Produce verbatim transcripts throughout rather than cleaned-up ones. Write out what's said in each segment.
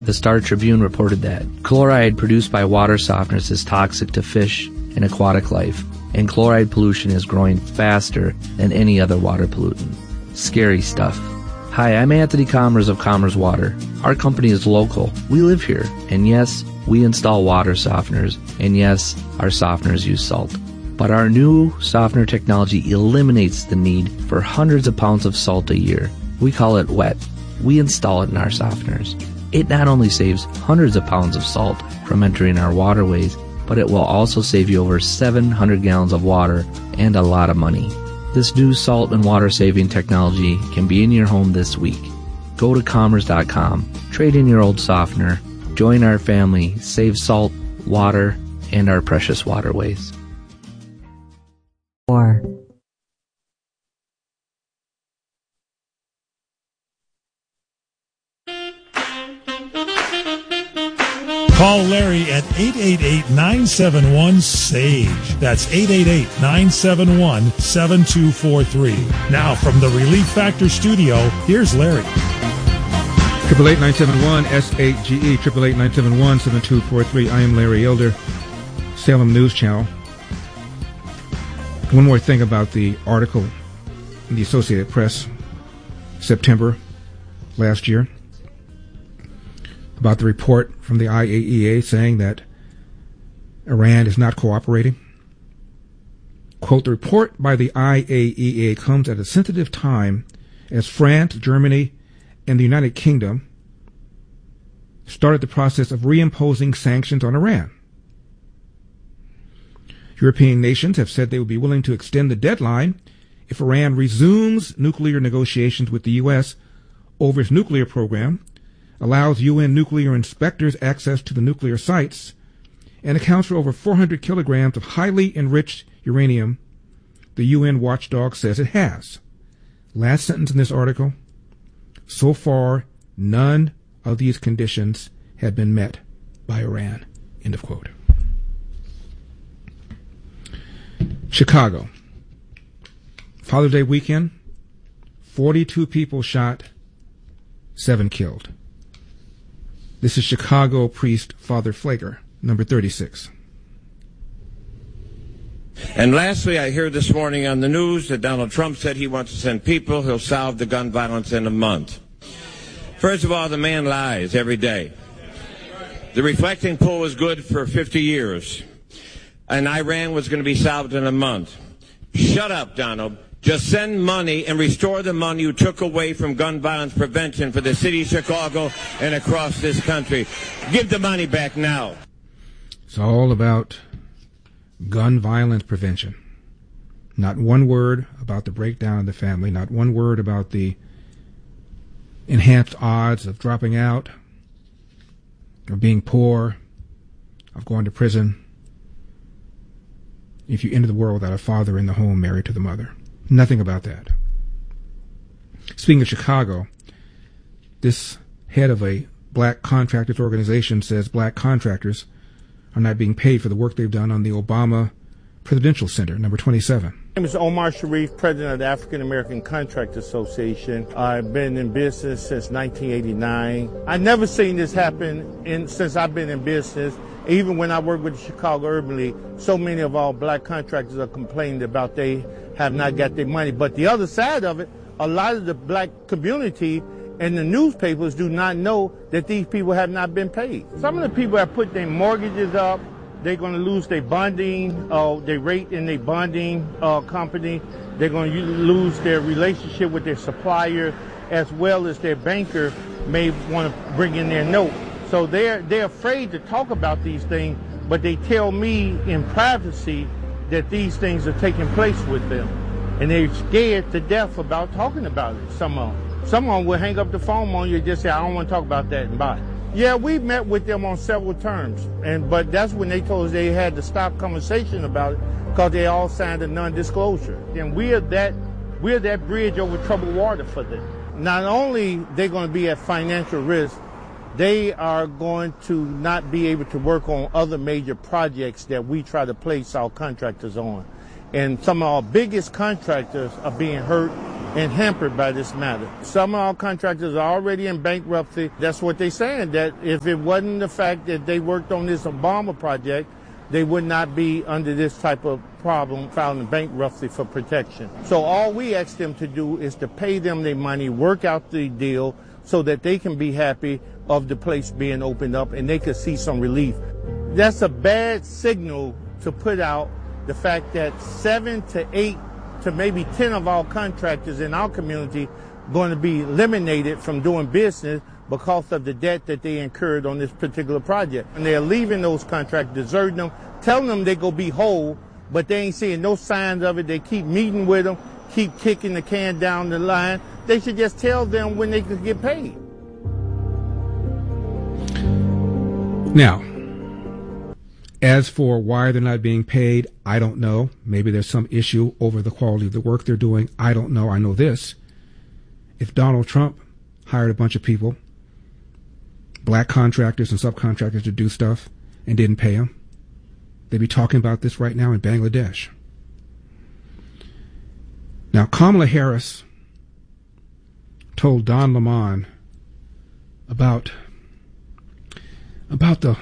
The Star Tribune reported that chloride produced by water softeners is toxic to fish and aquatic life, and chloride pollution is growing faster than any other water pollutant. Scary stuff. Hi, I'm Anthony Commerce of Commerce Water. Our company is local. We live here. And yes, we install water softeners. And yes, our softeners use salt. But our new softener technology eliminates the need for hundreds of pounds of salt a year. We call it wet. We install it in our softeners. It not only saves hundreds of pounds of salt from entering our waterways, but it will also save you over seven hundred gallons of water and a lot of money. This new salt and water saving technology can be in your home this week. Go to commerce dot com, trade in your old softener, join our family, save salt, water, and our precious waterways. War. Call Larry at eight eight eight, nine seven one, S A G E. That's eight eight eight, nine seven one, seven two four three. Now, from the Relief Factor studio, here's Larry. eight eight eight, nine seven one, S A G E, eight eight eight, nine seven one, seven two four three. I am Larry Elder, Salem News Channel. One more thing about the article in the Associated Press, September last year, about the report from the I A E A saying that Iran is not cooperating. Quote, the report by the I A E A comes at a sensitive time as France, Germany, and the United Kingdom started the process of reimposing sanctions on Iran. European nations have said they would be willing to extend the deadline if Iran resumes nuclear negotiations with the U S over its nuclear program, allows U N nuclear inspectors access to the nuclear sites, and accounts for over four hundred kilograms of highly enriched uranium the U N watchdog says it has. Last sentence in this article, so far, none of these conditions have been met by Iran. End of quote. Chicago. Father's Day weekend, forty-two people shot, seven killed. This is Chicago priest Father Flager, number thirty-six. And lastly, I hear this morning on the news that Donald Trump said he wants to send people who'll solve the gun violence in a month. First of all, the man lies every day. The reflecting pool was good for fifty years, and Iran was going to be solved in a month. Shut up, Donald. Just send money and restore the money you took away from gun violence prevention for the city of Chicago and across this country. Give the money back now. It's all about gun violence prevention. Not one word about the breakdown of the family. Not one word about the enhanced odds of dropping out, of being poor, of going to prison, if you enter the world without a father in the home married to the mother. Nothing about that. Speaking of Chicago, this head of a black contractors organization says black contractors are not being paid for the work they've done on the Obama Presidential Center, number twenty-seven. My name is Omar Sharif, president of the African American Contract Association. I've been in business since nineteen eighty-nine. I've never seen this happen in, since I've been in business. Even when I work with the Chicago Urban League, so many of our black contractors are complaining about they have not got their money. But the other side of it, a lot of the black community and the newspapers do not know that these people have not been paid. Some of the people have put their mortgages up. They're going to lose their bonding, uh, their rate in their bonding uh, company. They're going to lose their relationship with their supplier, as well as their banker may want to bring in their note. So they're they're afraid to talk about these things, but they tell me in privacy that these things are taking place with them. And they're scared to death about talking about it, some of them. Someone will hang up the phone on you and just say, I don't want to talk about that, and bye. Yeah, we met with them on several terms, and but that's when they told us they had to stop conversation about it because they all signed a non-disclosure. And we're that, we're that bridge over troubled water for them. Not only they're going to be at financial risk, they are going to not be able to work on other major projects that we try to place our contractors on. And some of our biggest contractors are being hurt and hampered by this matter. Some of our contractors are already in bankruptcy. That's what they're saying, that if it wasn't the fact that they worked on this Obama project, they would not be under this type of problem, filing bankruptcy for protection. So all we ask them to do is to pay them their money, work out the deal so that they can be happy of the place being opened up and they could see some relief. That's a bad signal to put out, the fact that seven to eight to maybe ten of our contractors in our community going to be eliminated from doing business because of the debt that they incurred on this particular project. And they're leaving those contracts, deserting them, telling them they go be whole, but they ain't seeing no signs of it. They keep meeting with them, keep kicking the can down the line. They should just tell them when they can get paid. Now, as for why they're not being paid, I don't know. Maybe there's some issue over the quality of the work they're doing. I don't know. I know this. If Donald Trump hired a bunch of people, black contractors and subcontractors, to do stuff and didn't pay them, they'd be talking about this right now in Bangladesh. Now, Kamala Harris told Don Lemon about about the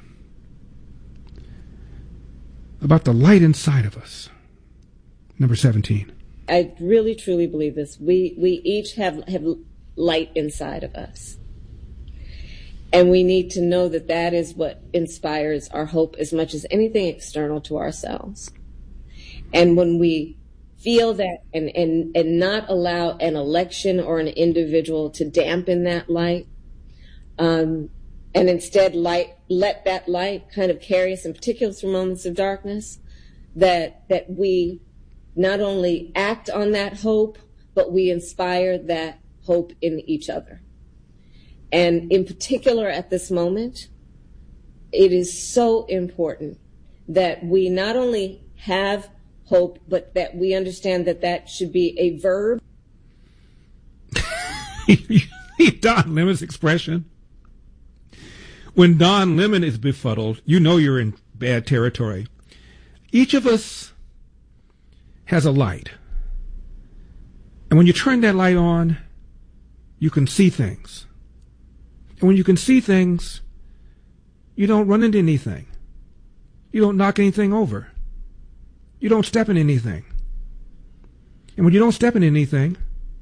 about the light inside of us. Number seventeen. I really truly believe this. We we each have have light inside of us. And we need to know that that is what inspires our hope as much as anything external to ourselves. And when we feel that and, and, and not allow an election or an individual to dampen that light, um, and instead light, let that light kind of carry us in particular through moments of darkness, that, that we not only act on that hope, but we inspire that hope in each other. And in particular at this moment, it is so important that we not only have hope, but that we understand that that should be a verb. Don Lemon's expression. When Don Lemon is befuddled, you know you're in bad territory. Each of us has a light. And when you turn that light on, you can see things. And when you can see things, you don't run into anything. You don't knock anything over. You don't step in anything. And when you don't step in anything,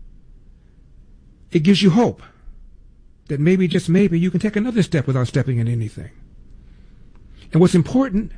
it gives you hope that maybe, just maybe, you can take another step without stepping in anything. And what's important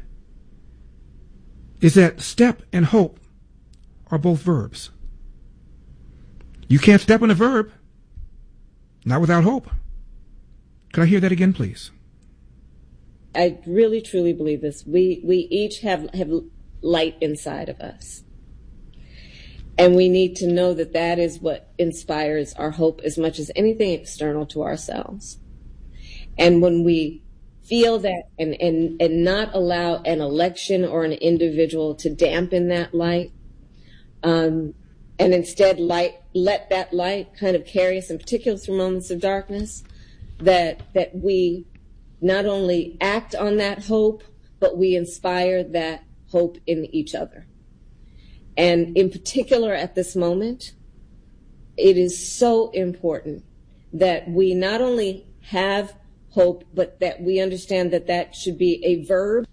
is that step and hope are both verbs. You can't step in a verb, not without hope. Could I hear that again, please? I really, truly believe this. We we each have, have light inside of us. And we need to know that that is what inspires our hope as much as anything external to ourselves. And when we feel that and, and, and not allow an election or an individual to dampen that light, um, and instead light, let that light kind of carry us in particular through moments of darkness, that that we not only act on that hope, but we inspire that hope in each other. And in particular at this moment, it is so important that we not only have hope, but that we understand that that should be a verb.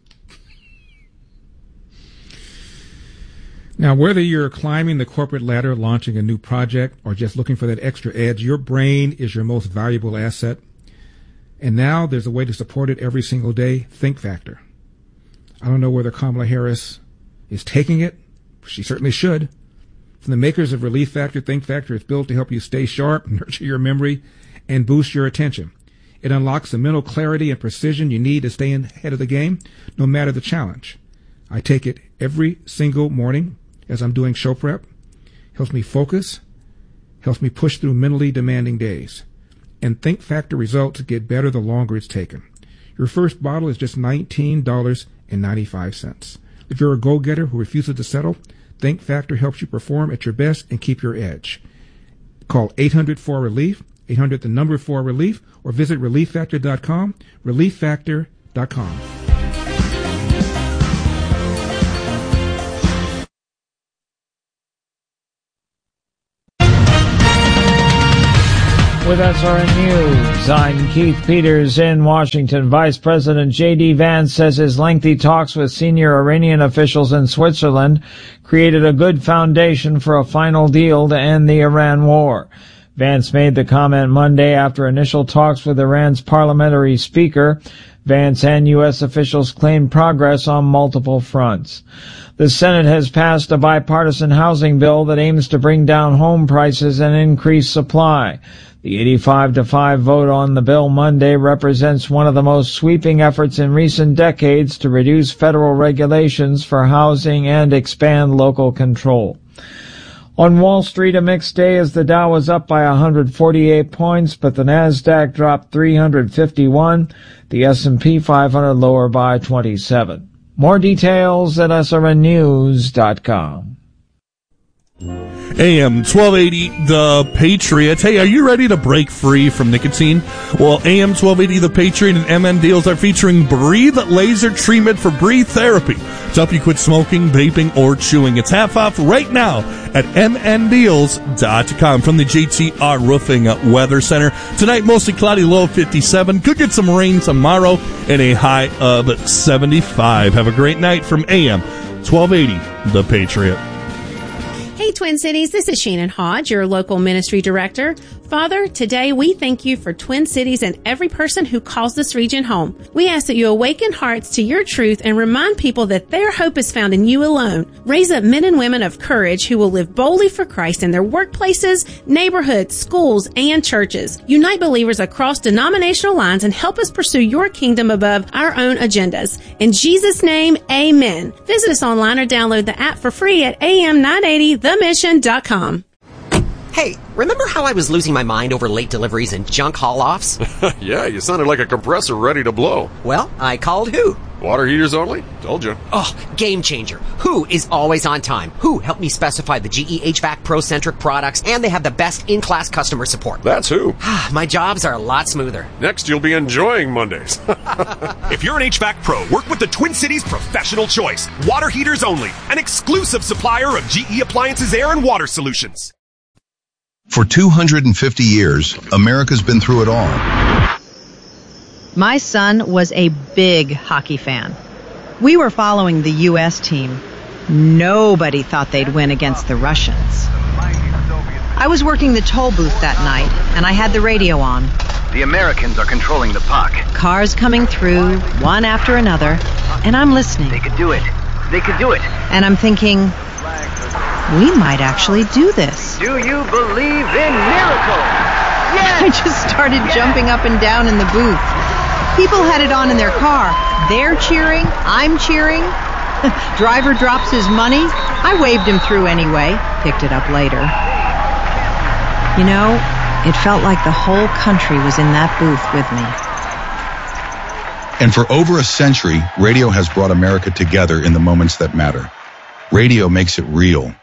Now, whether you're climbing the corporate ladder, launching a new project, or just looking for that extra edge, your brain is your most valuable asset. And now there's a way to support it every single day, Think Factor. I don't know whether Kamala Harris is taking it. She certainly should. From the makers of Relief Factor, Think Factor is built to help you stay sharp, nurture your memory, and boost your attention. It unlocks the mental clarity and precision you need to stay ahead of the game, no matter the challenge. I take it every single morning as I'm doing show prep. Helps me focus, helps me push through mentally demanding days. And Think Factor results get better the longer it's taken. Your first bottle is just nineteen dollars and ninety-five cents. If you're a go-getter who refuses to settle, Think Factor helps you perform at your best and keep your edge. Call eight hundred four relief, eight hundred the number four relief, or visit relief factor dot com, relief factor dot com. With S R N News, I'm Keith Peters in Washington. Vice President J D Vance says his lengthy talks with senior Iranian officials in Switzerland created a good foundation for a final deal to end the Iran war. Vance made the comment Monday after initial talks with Iran's parliamentary speaker. Vance and U S officials claimed progress on multiple fronts. The Senate has passed a bipartisan housing bill that aims to bring down home prices and increase supply. The eighty-five to five vote on the bill Monday represents one of the most sweeping efforts in recent decades to reduce federal regulations for housing and expand local control. On Wall Street, a mixed day as the Dow was up by one hundred forty-eight points, but the Nasdaq dropped three hundred fifty-one, the S and P five hundred lower by twenty-seven. More details at S R N news dot com. A M twelve eighty, The Patriot. Hey, are you ready to break free from nicotine? Well, A M twelve eighty, The Patriot and M N Deals are featuring Breathe Laser Treatment for Breathe Therapy to help you quit smoking, vaping, or chewing. It's half off right now at M N deals dot com. From the J T R Roofing Weather Center. Tonight, mostly cloudy, low of fifty-seven. Could get some rain tomorrow and a high of seventy-five. Have a great night from A M twelve eighty, The Patriot. Hey, Twin Cities, this is Shannon Hodge, your local ministry director. Father, today we thank you for Twin Cities and every person who calls this region home. We ask that you awaken hearts to your truth and remind people that their hope is found in you alone. Raise up men and women of courage who will live boldly for Christ in their workplaces, neighborhoods, schools, and churches. Unite believers across denominational lines and help us pursue your kingdom above our own agendas. In Jesus' name, amen. Visit us online or download the app for free at A M nine eighty the mission dot com. Hey, remember how I was losing my mind over late deliveries and junk haul-offs? Yeah, you sounded like a compressor ready to blow. Well, I called who? Water heaters only? Told you. Oh, game changer. Who is always on time? Who helped me specify the G E H V A C Pro-centric products, and they have the best in-class customer support. That's who. My jobs are a lot smoother. Next, you'll be enjoying Mondays. If you're an H V A C Pro, work with the Twin Cities Professional Choice. Water heaters only. An exclusive supplier of G E Appliances Air and Water Solutions. For two hundred fifty years, America's been through it all. My son was a big hockey fan. We were following the U S team. Nobody thought they'd win against the Russians. I was working the toll booth that night, and I had the radio on. The Americans are controlling the puck. Cars coming through, one after another, and I'm listening. They could do it. They could do it. And I'm thinking, we might actually do this. Do you believe in miracles? Yes! I just started yes! jumping up and down in the booth. People had it on in their car. They're cheering. I'm cheering. Driver drops his money. I waved him through anyway. Picked it up later. You know, it felt like the whole country was in that booth with me. And for over a century, radio has brought America together in the moments that matter. Radio makes it real.